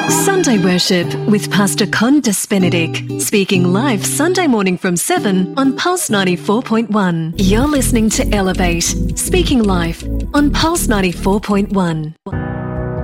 Sunday Worship with Pastor Condas Benedict, speaking live Sunday morning from 7 on Pulse 94.1. You're listening to Elevate, speaking live on Pulse 94.1.